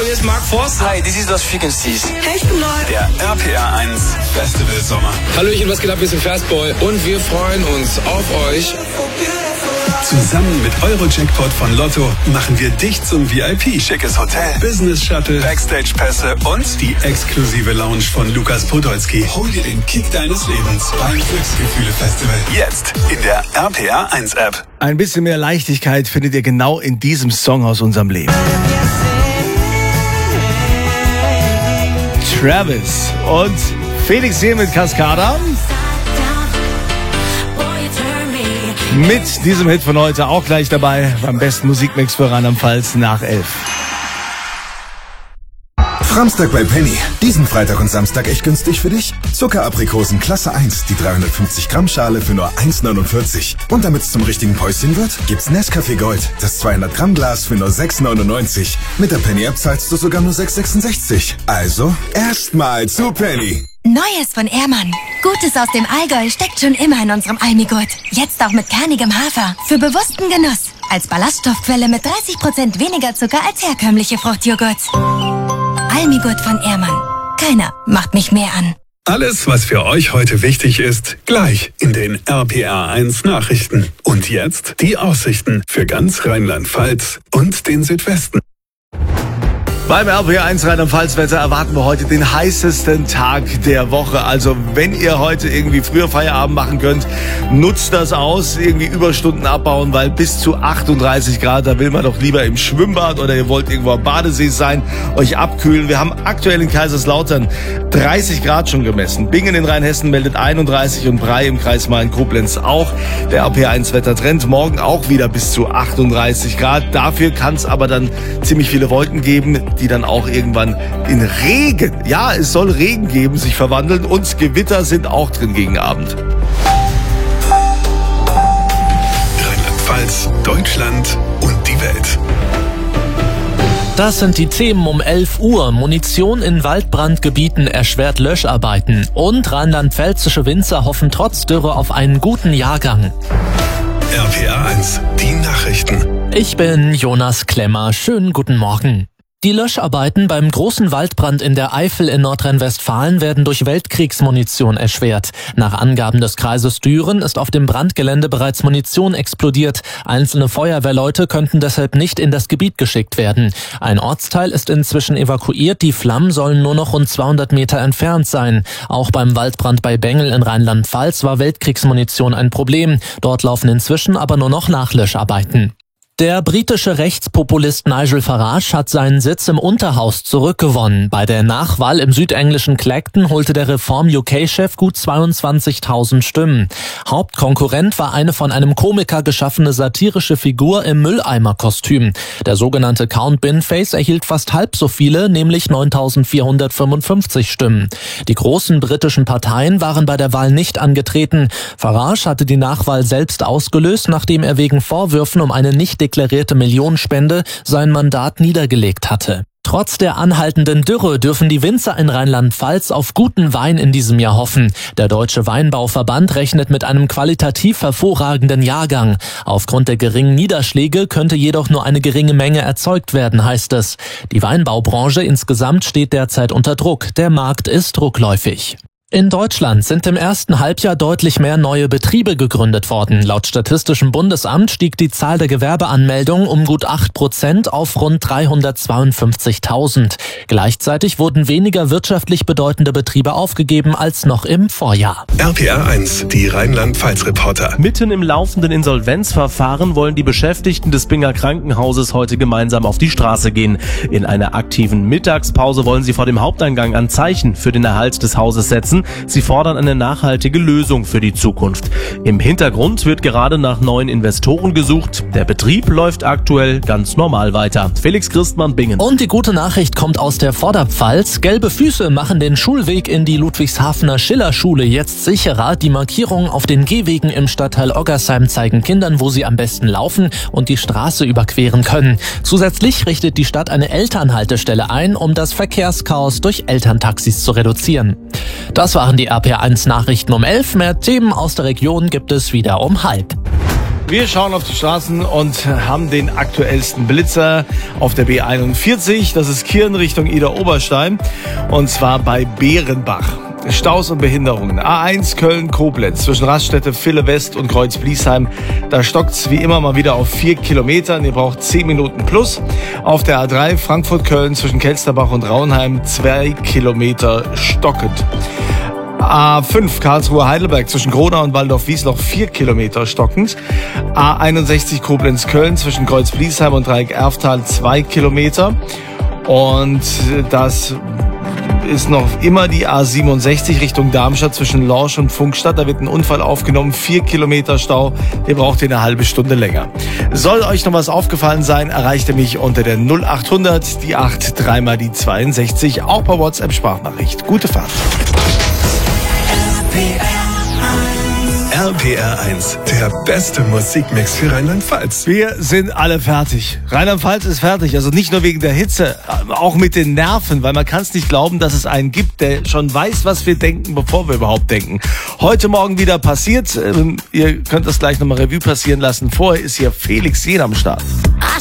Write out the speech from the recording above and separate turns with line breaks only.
hier ist Mark Forster.
Hi, this is Lost Frequencies.
Hey, ich bin Neu.
Der RPR 1 Festival Sommer.
Hallöchen, was geht ab? Wir sind Fastboy und wir freuen uns auf euch.
Zusammen mit Eurojackpot von Lotto machen wir dich zum VIP. Schickes Hotel, Business Shuttle, Backstage-Pässe und die exklusive Lounge von Lukas Podolski. Hol dir den Kick deines Lebens beim Glücksgefühle-Festival. Jetzt in der RPR 1 App.
Ein bisschen mehr Leichtigkeit findet ihr genau in diesem Song aus unserem Leben. Travis und Felix hier mit Cascada. Mit diesem Hit von heute auch gleich dabei beim besten Musikmix für Rheinland-Pfalz nach 11.
Samstag bei Penny. Diesen Freitag und Samstag echt günstig für dich? Zuckeraprikosen Klasse 1, die 350 Gramm Schale für nur 1,49. Und damit's zum richtigen Päuschen wird, gibt's Nescafé Gold, das 200 Gramm Glas für nur 6,99. Mit der Penny App zahlst du sogar nur 6,66. Also, erstmal zu Penny.
Neues von Ehrmann. Gutes aus dem Allgäu steckt schon immer in unserem Almigurt. Jetzt auch mit kernigem Hafer. Für bewussten Genuss. Als Ballaststoffquelle mit 30% weniger Zucker als herkömmliche Fruchtjoghurts. Almigurt von Ehrmann. Keiner macht mich mehr an.
Alles, was für euch heute wichtig ist, gleich in den RPR 1 Nachrichten. Und jetzt die Aussichten für ganz Rheinland-Pfalz und den Südwesten.
Beim RPR1 Rheinland-Pfalz-Wetter erwarten wir heute den heißesten Tag der Woche. Also wenn ihr heute irgendwie früher Feierabend machen könnt, nutzt das aus, irgendwie Überstunden abbauen, weil bis zu 38 Grad, da will man doch lieber im Schwimmbad oder ihr wollt irgendwo am Badesee sein, euch abkühlen. Wir haben aktuell in Kaiserslautern 30 Grad schon gemessen. Bingen in Rheinhessen meldet 31 und Bray im Kreis Main-Koblenz auch. Der RPR1-Wettertrend morgen auch wieder bis zu 38 Grad. Dafür kann es aber dann ziemlich viele Wolken geben, die dann auch irgendwann in Regen, ja, es soll Regen geben, sich verwandeln und Gewitter sind auch drin gegen Abend.
Rheinland-Pfalz, Deutschland und die Welt.
Das sind die Themen um 11 Uhr. Munition in Waldbrandgebieten erschwert Löscharbeiten. Und rheinland-pfälzische Winzer hoffen trotz Dürre auf einen guten Jahrgang.
RPR 1, die Nachrichten.
Ich bin Jonas Klemmer. Schönen guten Morgen. Die Löscharbeiten beim großen Waldbrand in der Eifel in Nordrhein-Westfalen werden durch Weltkriegsmunition erschwert. Nach Angaben des Kreises Düren ist auf dem Brandgelände bereits Munition explodiert. Einzelne Feuerwehrleute könnten deshalb nicht in das Gebiet geschickt werden. Ein Ortsteil ist inzwischen evakuiert. Die Flammen sollen nur noch rund 200 Meter entfernt sein. Auch beim Waldbrand bei Bengel in Rheinland-Pfalz war Weltkriegsmunition ein Problem. Dort laufen inzwischen aber nur noch Nachlöscharbeiten. Der britische Rechtspopulist Nigel Farage hat seinen Sitz im Unterhaus zurückgewonnen. Bei der Nachwahl im südenglischen Clacton holte der Reform-UK-Chef gut 22.000 Stimmen. Hauptkonkurrent war eine von einem Komiker geschaffene satirische Figur im Mülleimer-Kostüm. Der sogenannte Count Binface erhielt fast halb so viele, nämlich 9.455 Stimmen. Die großen britischen Parteien waren bei der Wahl nicht angetreten. Farage hatte die Nachwahl selbst ausgelöst, nachdem er wegen Vorwürfen um eine nicht deklarierte Millionenspende sein Mandat niedergelegt hatte. Trotz der anhaltenden Dürre dürfen die Winzer in Rheinland-Pfalz auf guten Wein in diesem Jahr hoffen. Der Deutsche Weinbauverband rechnet mit einem qualitativ hervorragenden Jahrgang. Aufgrund der geringen Niederschläge könnte jedoch nur eine geringe Menge erzeugt werden, heißt es. Die Weinbaubranche insgesamt steht derzeit unter Druck. Der Markt ist rückläufig. In Deutschland sind im ersten Halbjahr deutlich mehr neue Betriebe gegründet worden. Laut Statistischem Bundesamt stieg die Zahl der Gewerbeanmeldungen um gut 8% auf rund 352.000. Gleichzeitig wurden weniger wirtschaftlich bedeutende Betriebe aufgegeben als noch im Vorjahr.
RPR 1, die Rheinland-Pfalz-Reporter.
Mitten im laufenden Insolvenzverfahren wollen die Beschäftigten des Binger Krankenhauses heute gemeinsam auf die Straße gehen. In einer aktiven Mittagspause wollen sie vor dem Haupteingang ein Zeichen für den Erhalt des Hauses setzen. Sie fordern eine nachhaltige Lösung für die Zukunft. Im Hintergrund wird gerade nach neuen Investoren gesucht. Der Betrieb läuft aktuell ganz normal weiter. Felix Christmann, Bingen.
Und die gute Nachricht kommt aus der Vorderpfalz. Gelbe Füße machen den Schulweg in die Ludwigshafener Schillerschule jetzt sicherer. Die Markierungen auf den Gehwegen im Stadtteil Oggersheim zeigen Kindern, wo sie am besten laufen und die Straße überqueren können. Zusätzlich richtet die Stadt eine Elternhaltestelle ein, um das Verkehrschaos durch Elterntaxis zu reduzieren. Das waren die RPR1 Nachrichten um 11. Mehr Themen aus der Region gibt es wieder um 12:30.
Wir schauen auf die Straßen und haben den aktuellsten Blitzer auf der B41. Das ist Kirn Richtung Idar-Oberstein und zwar bei Bärenbach. Staus und Behinderungen. A1 Köln-Koblenz zwischen Raststätte, Ville West und Kreuz-Bliesheim. Da stockt's wie immer mal wieder auf 4 Kilometern. Ihr braucht 10 Minuten plus. Auf der A3 Frankfurt-Köln zwischen Kelsterbach und Raunheim 2 Kilometer stockend. A5 Karlsruhe-Heidelberg zwischen Gronau und Waldorf-Wiesloch 4 Kilometer stockend. A61 Koblenz-Köln zwischen Kreuz-Bliesheim und Dreieck-Erftal 2 Kilometer. Und das ist noch immer die A67 Richtung Darmstadt zwischen Lorsch und Funkstadt. Da wird ein Unfall aufgenommen, 4 Kilometer Stau. Ihr braucht eine halbe Stunde länger. Soll euch noch was aufgefallen sein, erreicht ihr mich unter der 0800, die 8, 3 mal die 62, auch per WhatsApp-Sprachnachricht. Gute Fahrt.
RPR 1, der beste Musikmix für Rheinland-Pfalz.
Wir sind alle fertig. Rheinland-Pfalz ist fertig. Also nicht nur wegen der Hitze, auch mit den Nerven, weil man kann es nicht glauben, dass es einen gibt, der schon weiß, was wir denken, bevor wir überhaupt denken. Heute Morgen wieder passiert. Ihr könnt das gleich nochmal Revue passieren lassen. Vorher ist hier Felix Jähn am Start.